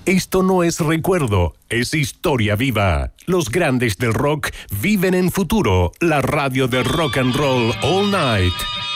Esto no es recuerdo, es historia viva. Los grandes del rock viven en futuro. La radio de Rock and Roll All Night.